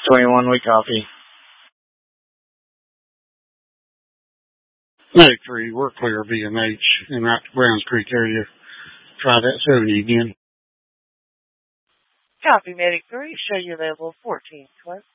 21, we copy. Medic 3, we're clear of BMH in that Browns Creek area. Try that 70 again. Copy, Medic 3. Show you available 14 West.